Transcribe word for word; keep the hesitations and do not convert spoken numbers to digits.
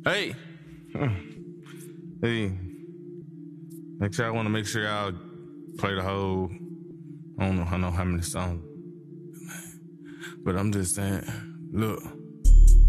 Hey. Hey. Make sure I want to make sure y'all play the whole, I don't know, I know how many songs. But I'm just saying, look.